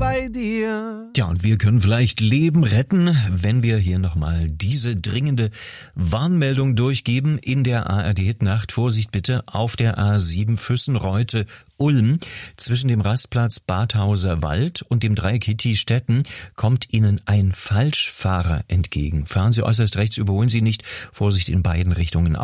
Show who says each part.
Speaker 1: bei dir.
Speaker 2: Ja, und wir können vielleicht Leben retten, wenn wir hier nochmal diese dringende Warnmeldung durchgeben in der ARD-Nacht. Vorsicht bitte auf der A7 Füssenreute-Ulm. Zwischen dem Rastplatz Badhauser Wald und dem Dreieck Hitti-Stetten kommt Ihnen ein Falschfahrer entgegen. Fahren Sie äußerst rechts, überholen Sie nicht. Vorsicht in beiden Richtungen.